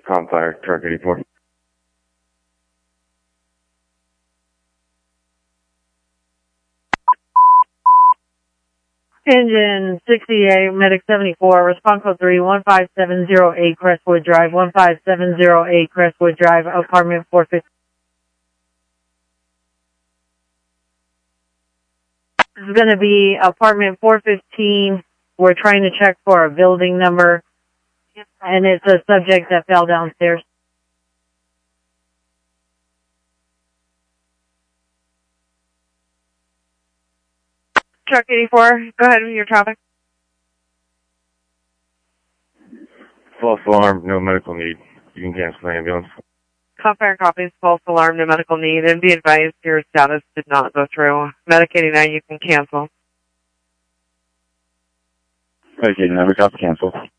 Fire, truck 84. Engine 68, Medic 74, response code 3, 15708 Crestwood Drive, 15708 Crestwood Drive, apartment 415. This is going to be apartment 415. We're trying to check for a building number, and it's a subject that fell downstairs. Truck 84, go ahead with your traffic. False alarm, no medical need. You can cancel the ambulance. Fire copies, false alarm, no medical need, and be advised your status did not go through. Medic 89, you can cancel. Medic 89, we got to cancel.